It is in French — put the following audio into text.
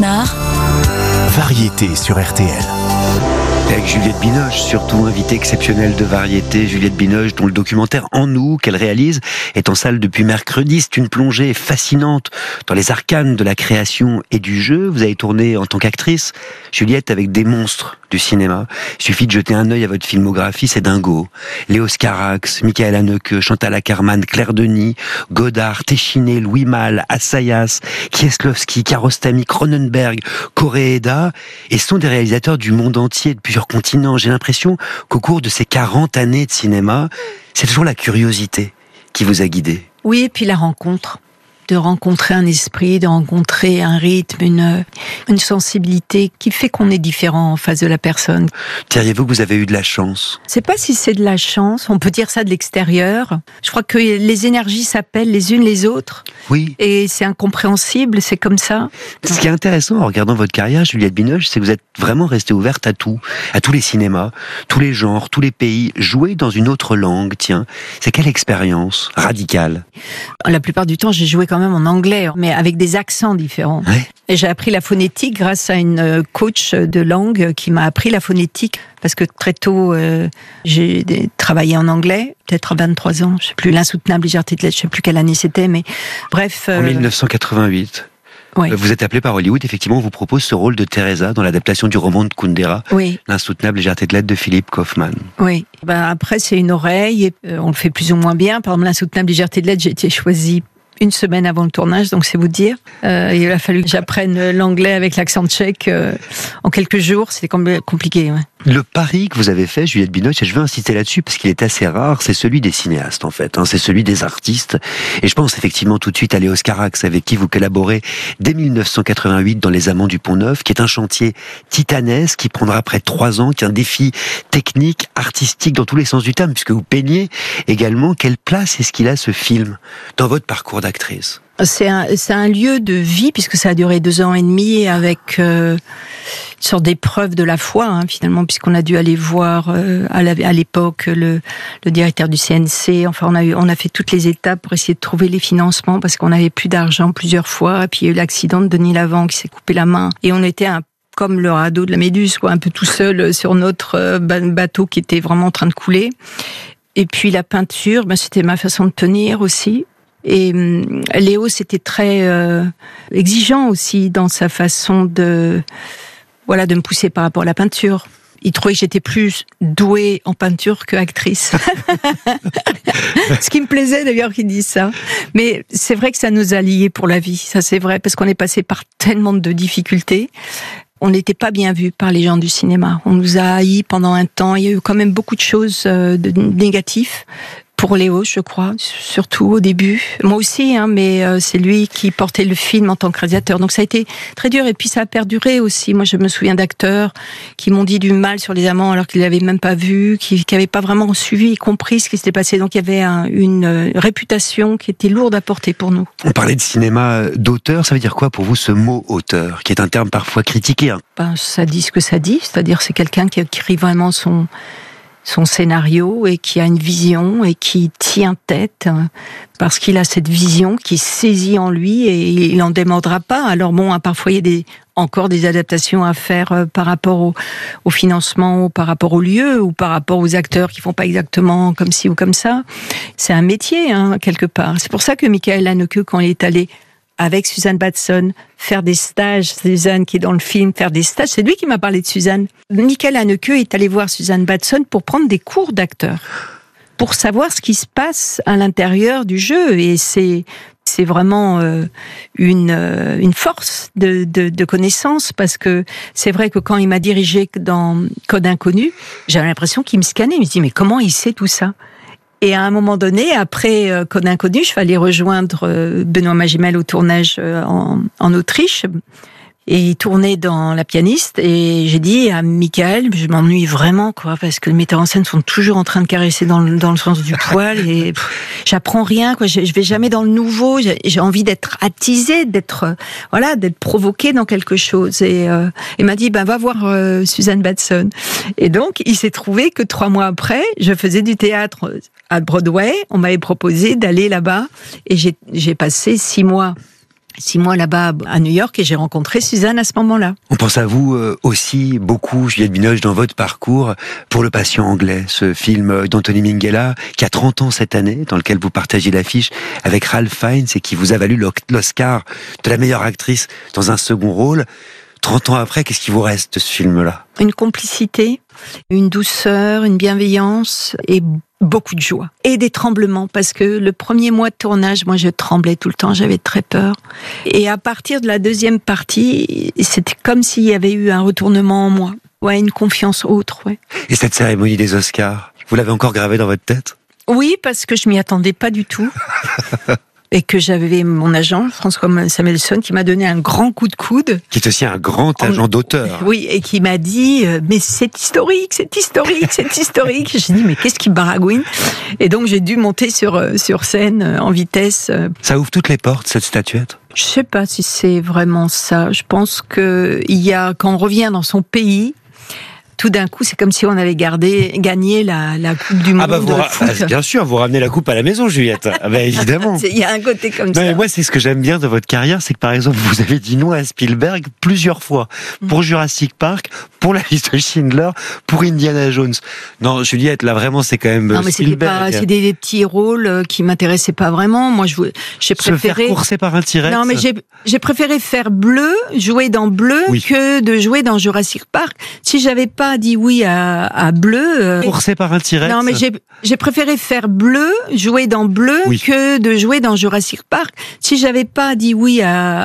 Besnard. Variété sur RTL. Avec Juliette Binoche, surtout invitée exceptionnelle de Variété. Juliette Binoche, dont le documentaire En nous, qu'elle réalise, est en salle depuis mercredi. C'est une plongée fascinante dans les arcanes de la création et du jeu. Vous avez tourné en tant qu'actrice, Juliette, avec des monstres du cinéma. Il suffit de jeter un œil à votre filmographie, c'est dingo. Léos Carax, Michael Haneke, Chantal Akerman, Claire Denis, Godard, Téchiné, Louis Malle, Assayas, Kieslowski, Kiarostami, Cronenberg, Koreeda, et sont des réalisateurs du monde entier, de plusieurs continents. J'ai l'impression qu'au cours de ces 40 années de cinéma, c'est toujours la curiosité qui vous a guidé. Oui, et puis la rencontre. De rencontrer un esprit, de rencontrer un rythme, une sensibilité qui fait qu'on est différent en face de la personne. Diriez-vous que vous avez eu de la chance ? Je sais pas si c'est de la chance, on peut dire ça de l'extérieur. Je crois que les énergies s'appellent les unes les autres. Oui. Et c'est incompréhensible, c'est comme ça. Ce qui est intéressant en regardant votre carrière, Juliette Binoche, c'est que vous êtes vraiment restée ouverte à tout, à tous les cinémas, tous les genres, tous les pays. Jouer dans une autre langue, tiens, c'est quelle expérience radicale ? La plupart du temps, j'ai joué quand même en anglais, mais avec des accents différents. Ouais. Et j'ai appris la phonétique grâce à une coach de langue qui m'a appris la phonétique, parce que très tôt, j'ai travaillé en anglais, peut-être à 23 ans, je sais plus, L'insoutenable légèreté de l'être, je sais plus quelle année c'était, mais bref. En 1988. Oui. Vous êtes appelé par Hollywood, effectivement, on vous propose ce rôle de Teresa dans l'adaptation du roman de Kundera, Oui. L'insoutenable légèreté de l'être de Philippe Kaufman. Oui. Après, c'est une oreille, et on le fait plus ou moins bien. Par exemple, L'insoutenable légèreté de l'être, j'ai été choisie une semaine avant le tournage, donc c'est vous dire. Il a fallu que j'apprenne l'anglais avec l'accent tchèque en quelques jours. C'était compliqué. Ouais. Le pari que vous avez fait, Juliette Binoche, et je veux insister là-dessus parce qu'il est assez rare, c'est celui des cinéastes en fait, c'est celui des artistes. Et je pense effectivement tout de suite à Léos Carax, avec qui vous collaborez dès 1988 dans Les Amants du Pont-Neuf, qui est un chantier titanesque qui prendra près de 3 ans, qui est un défi technique, artistique dans tous les sens du terme, puisque vous peignez également. Quelle place est-ce qu'il a ce film dans votre parcours d'actrice ? C'est un lieu de vie, puisque ça a duré 2 ans et demi, avec une sorte d'épreuve de la foi, finalement, puisqu'on a dû aller voir à l'époque le directeur du CNC. Enfin, on a fait toutes les étapes pour essayer de trouver les financements, parce qu'on n'avait plus d'argent plusieurs fois. Et puis il y a eu l'accident de Denis Lavant qui s'est coupé la main. Et on était comme le radeau de la Méduse, un peu tout seul sur notre bateau qui était vraiment en train de couler. Et puis la peinture, c'était ma façon de tenir aussi. Et Léo, c'était très exigeant aussi dans sa façon de me pousser par rapport à la peinture. Il trouvait que j'étais plus douée en peinture que actrice. Ce qui me plaisait d'ailleurs qu'il dise ça. Mais c'est vrai que ça nous a liés pour la vie, ça c'est vrai, parce qu'on est passé par tellement de difficultés. On n'était pas bien vus par les gens du cinéma. On nous a haïs pendant un temps. Il y a eu quand même beaucoup de choses de négatifs. Pour Léo, je crois, surtout au début. Moi aussi, mais c'est lui qui portait le film en tant que réalisateur. Donc ça a été très dur, et puis ça a perduré aussi. Moi, je me souviens d'acteurs qui m'ont dit du mal sur Les Amants alors qu'ils l'avaient même pas vu, qui n'avaient pas vraiment suivi et compris ce qui s'était passé. Donc il y avait une réputation qui était lourde à porter pour nous. On parlait de cinéma d'auteur, ça veut dire quoi pour vous ce mot auteur, qui est un terme parfois critiqué Ça dit ce que ça dit, c'est-à-dire c'est quelqu'un qui écrit vraiment son scénario et qui a une vision et qui tient tête parce qu'il a cette vision qui saisit en lui et il n'en démordra pas. Alors parfois il y a encore des adaptations à faire par rapport au financement, ou par rapport au lieu, ou par rapport aux acteurs qui font pas exactement comme ci ou comme ça. C'est un métier, quelque part. C'est pour ça que Michael Haneke, quand il est allé avec Suzanne Batson, faire des stages, Suzanne qui est dans le film, faire des stages, c'est lui qui m'a parlé de Suzanne. Michael Haneke est allé voir Suzanne Batson pour prendre des cours d'acteur, pour savoir ce qui se passe à l'intérieur du jeu, et c'est vraiment une force de connaissance, parce que c'est vrai que quand il m'a dirigé dans Code Inconnu, j'avais l'impression qu'il me scannait, il me dit mais comment il sait tout ça ? Et à un moment donné, après Code Inconnu, je suis allée rejoindre Benoît Magimel au tournage en Autriche. Et il tournait dans La Pianiste, et j'ai dit à Michael, je m'ennuie vraiment, parce que les metteurs en scène sont toujours en train de caresser dans le sens du poil, et j'apprends rien, je vais jamais dans le nouveau, j'ai envie d'être attisée, d'être provoquée dans quelque chose. Et il m'a dit, va voir Suzanne Batson. Et donc, il s'est trouvé que 3 mois après, je faisais du théâtre à Broadway, on m'avait proposé d'aller là-bas, et j'ai passé 6 mois 6 mois là-bas à New York et j'ai rencontré Suzanne à ce moment-là. On pense à vous aussi beaucoup, Juliette Binoche, dans votre parcours pour Le Patient anglais, ce film d'Anthony Minghella qui a 30 ans cette année, dans lequel vous partagez l'affiche avec Ralph Fiennes et qui vous a valu l'Oscar de la meilleure actrice dans un second rôle. 30 ans après, qu'est-ce qui vous reste de ce film-là ? Une complicité, une douceur, une bienveillance et beaucoup de joie. Et des tremblements, parce que le premier mois de tournage, moi je tremblais tout le temps, j'avais très peur. Et à partir de la deuxième partie, c'était comme s'il y avait eu un retournement en moi. Ouais, une confiance autre, ouais. Et cette cérémonie des Oscars, vous l'avez encore gravée dans votre tête ? Oui, parce que je m'y attendais pas du tout. Et que j'avais mon agent, François Samuelson, qui m'a donné un grand coup de coude. Qui est aussi un grand agent d'auteur. Oui, et qui m'a dit « Mais c'est historique, c'est historique, c'est historique !» J'ai dit « Mais qu'est-ce qui baragouine ?» Et donc j'ai dû monter sur scène en vitesse. Ça ouvre toutes les portes, cette statuette ? Je sais pas si c'est vraiment ça. Je pense que quand on revient dans son pays, tout d'un coup, c'est comme si on avait gagné la Coupe du Monde de foot. Bien sûr, vous ramenez la coupe à la maison, Juliette. Évidemment. Il y a un côté comme ça. Mais moi, c'est ce que j'aime bien de votre carrière, c'est que par exemple, vous avez dit non à Spielberg plusieurs fois. Pour Jurassic Park, pour La Liste de Schindler, pour Indiana Jones. Non, Juliette, là vraiment, c'est quand même Spielberg. C'est des petits rôles qui m'intéressaient pas vraiment. Moi, j'ai préféré... Se faire courser par un T-Rex. Non, mais j'ai préféré faire Bleu, jouer dans Bleu, que de jouer dans Jurassic Park. Si j'avais pas dit oui à Bleu... Coursé par un T-Rex. Non, mais j'ai préféré faire Bleu, jouer dans Bleu, que de jouer dans Jurassic Park. Si j'avais pas dit oui à